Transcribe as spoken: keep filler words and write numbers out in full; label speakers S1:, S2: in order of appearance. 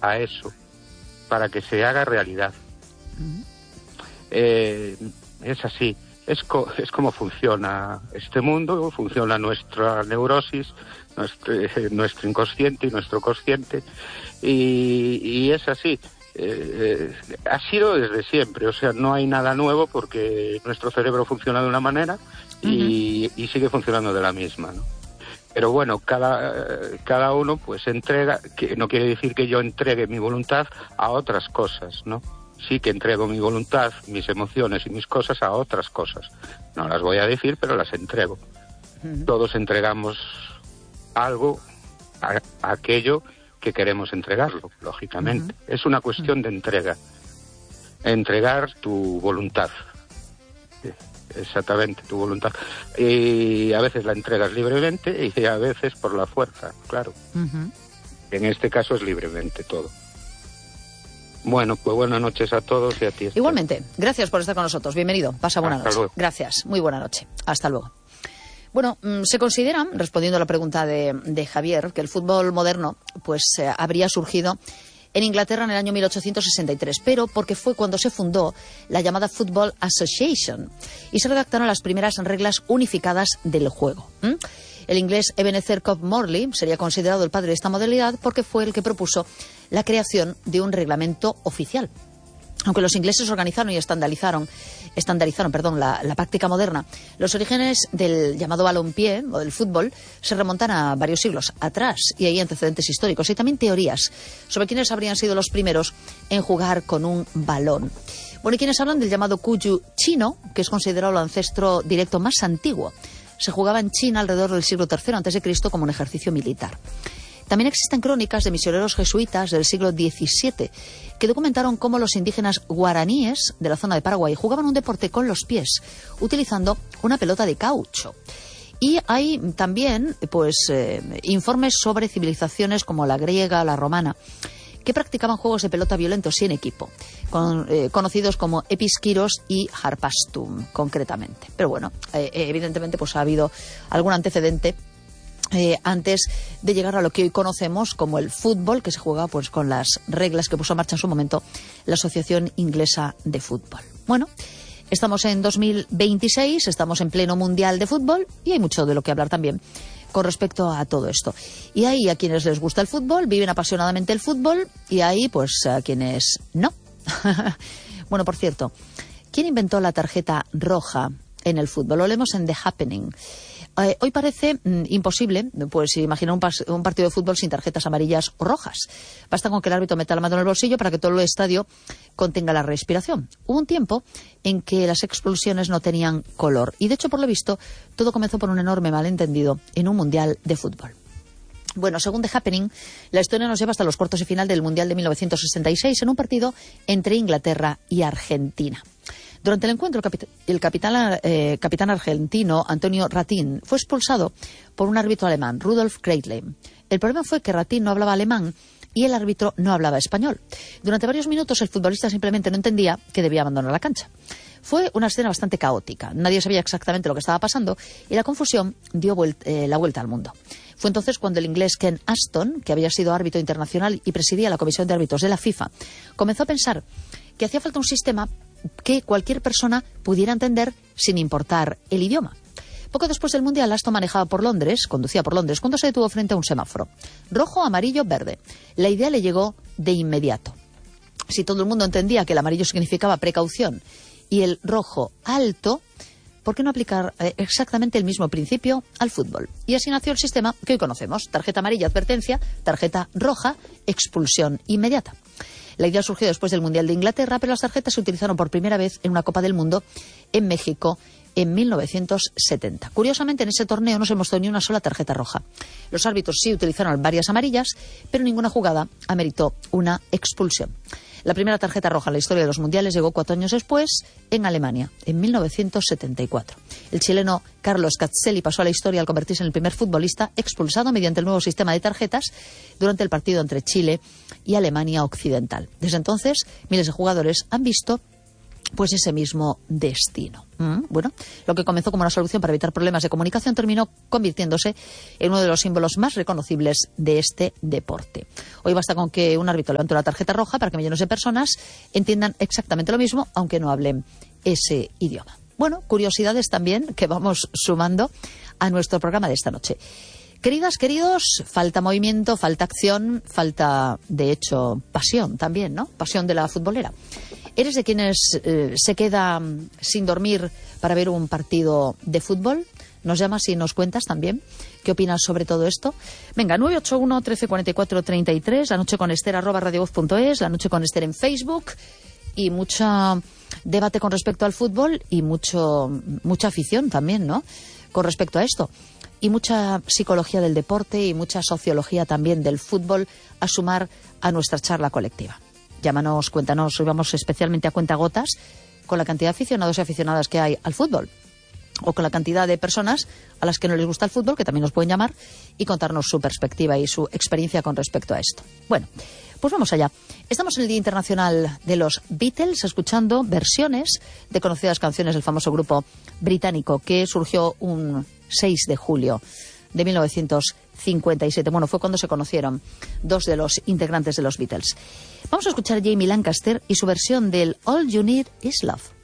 S1: a eso, para que se haga realidad.
S2: Uh-huh.
S1: Eh, es así, es, co- es como funciona este mundo, funciona nuestra neurosis, nuestro, eh, nuestro inconsciente y nuestro consciente, y, y es así. Eh, eh, ha sido desde siempre, o sea, no hay nada nuevo porque nuestro cerebro funciona de una manera y, uh-huh. y sigue funcionando de la misma, ¿no? Pero bueno, cada, cada uno pues entrega, que no quiere decir que yo entregue mi voluntad a otras cosas, ¿no? Sí que entrego mi voluntad, mis emociones y mis cosas a otras cosas. No las voy a decir, pero las entrego. Uh-huh. Todos entregamos algo a, a aquello que queremos entregarlo, lógicamente. Uh-huh. Es una cuestión uh-huh. de entrega. Entregar tu voluntad. Exactamente, tu voluntad. Y a veces la entregas libremente y a veces por la fuerza, claro. Uh-huh. En este caso es libremente todo. Bueno, pues buenas noches a todos y a ti.
S2: Igualmente, gracias por estar con nosotros. Bienvenido, pasa buena
S1: Hasta
S2: noche.
S1: Luego.
S2: Gracias, muy buena noche. Hasta luego. Bueno, se considera, respondiendo a la pregunta de, de Javier, que el fútbol moderno pues eh, habría surgido en Inglaterra en el año mil ochocientos sesenta y tres, pero porque fue cuando se fundó la llamada Football Association y se redactaron las primeras reglas unificadas del juego. ¿Mm? El inglés Ebenezer Cobb Morley sería considerado el padre de esta modalidad porque fue el que propuso la creación de un reglamento oficial. Aunque los ingleses organizaron y estandarizaron, estandarizaron perdón, la, la práctica moderna, los orígenes del llamado balompié o del fútbol se remontan a varios siglos atrás y hay antecedentes históricos y también teorías sobre quiénes habrían sido los primeros en jugar con un balón. Bueno, y quienes hablan del llamado Cuyu chino, que es considerado el ancestro directo más antiguo. Se jugaba en China alrededor del siglo tercero antes de Cristo como un ejercicio militar. También existen crónicas de misioneros jesuitas del siglo diecisiete que documentaron cómo los indígenas guaraníes de la zona de Paraguay jugaban un deporte con los pies, utilizando una pelota de caucho. Y hay también pues eh, informes sobre civilizaciones como la griega, la romana, que practicaban juegos de pelota violentos y en equipo, con, eh, conocidos como episquiros y harpastum, concretamente. Pero bueno, eh, evidentemente pues ha habido algún antecedente Eh, antes de llegar a lo que hoy conocemos como el fútbol, que se juega pues con las reglas que puso en marcha en su momento la Asociación Inglesa de Fútbol. Bueno, estamos en dos mil veintiséis, estamos en pleno Mundial de Fútbol y hay mucho de lo que hablar también con respecto a todo esto. Y hay a quienes les gusta el fútbol, viven apasionadamente el fútbol, y hay pues a quienes no. Bueno, por cierto, ¿quién inventó la tarjeta roja en el fútbol? Lo leemos en The Happening. Eh, hoy parece mm, imposible pues imaginar un, pas- un partido de fútbol sin tarjetas amarillas o rojas. Basta con que el árbitro meta la mano en el bolsillo para que todo el estadio contenga la respiración. Hubo un tiempo en que las expulsiones no tenían color y de hecho, por lo visto, todo comenzó por un enorme malentendido en un mundial de fútbol. Bueno, según The Happening, la historia nos lleva hasta los cuartos de final del Mundial de mil novecientos sesenta y seis en un partido entre Inglaterra y Argentina. Durante el encuentro, el capitán, eh, capitán argentino Antonio Ratín fue expulsado por un árbitro alemán, Rudolf Kreitlein. El problema fue que Ratín no hablaba alemán y el árbitro no hablaba español. Durante varios minutos el futbolista simplemente no entendía que debía abandonar la cancha. Fue una escena bastante caótica. Nadie sabía exactamente lo que estaba pasando y la confusión dio vuelta, eh, la vuelta al mundo. Fue entonces cuando el inglés Ken Aston, que había sido árbitro internacional y presidía la Comisión de Árbitros de la FIFA, comenzó a pensar que hacía falta un sistema que cualquier persona pudiera entender sin importar el idioma. Poco después del Mundial, Aston manejaba por Londres, conducía por Londres, cuando se detuvo frente a un semáforo. Rojo, amarillo, verde. La idea le llegó de inmediato. Si todo el mundo entendía que el amarillo significaba precaución y el rojo alto, ¿por qué no aplicar eh, exactamente el mismo principio al fútbol? Y así nació el sistema que hoy conocemos. Tarjeta amarilla, advertencia; tarjeta roja, expulsión inmediata. La idea surgió después del Mundial de Inglaterra, pero las tarjetas se utilizaron por primera vez en una Copa del Mundo en México en mil novecientos setenta. Curiosamente, en ese torneo no se mostró ni una sola tarjeta roja. Los árbitros sí utilizaron varias amarillas, pero ninguna jugada ameritó una expulsión. La primera tarjeta roja en la historia de los mundiales llegó cuatro años después en Alemania, en mil novecientos setenta y cuatro. El chileno Carlos Cazzelli pasó a la historia al convertirse en el primer futbolista expulsado mediante el nuevo sistema de tarjetas durante el partido entre Chile y Alemania Occidental. Desde entonces, miles de jugadores han visto pues ese mismo destino. ¿Mm? Bueno, lo que comenzó como una solución para evitar problemas de comunicación terminó convirtiéndose en uno de los símbolos más reconocibles de este deporte. Hoy basta con que un árbitro levante una tarjeta roja para que millones de personas entiendan exactamente lo mismo, aunque no hablen ese idioma. Bueno, curiosidades también que vamos sumando a nuestro programa de esta noche. Queridas, queridos, falta movimiento, falta acción, falta, de hecho, pasión también, ¿no? Pasión de la futbolera. ¿Eres de quienes eh, se queda sin dormir para ver un partido de fútbol? Nos llamas y nos cuentas también qué opinas sobre todo esto. Venga, nueve ocho uno, trece cuarenta y cuatro, treinta y tres, la noche con Esther, arroba radiovoz punto es, la noche con Esther en Facebook, y mucho debate con respecto al fútbol y mucho mucha afición también, ¿no?, con respecto a esto. Y mucha psicología del deporte y mucha sociología también del fútbol a sumar a nuestra charla colectiva. Llámanos, cuéntanos, hoy vamos especialmente a cuentagotas con la cantidad de aficionados y aficionadas que hay al fútbol, o con la cantidad de personas a las que no les gusta el fútbol, que también nos pueden llamar y contarnos su perspectiva y su experiencia con respecto a esto. Bueno, pues vamos allá. Estamos en el Día Internacional de los Beatles, escuchando versiones de conocidas canciones del famoso grupo británico que surgió un seis de julio de mil novecientos cincuenta y siete. Bueno, fue cuando se conocieron dos de los integrantes de los Beatles. Vamos a escuchar a Jamie Lancaster y su versión del All You Need Is Love.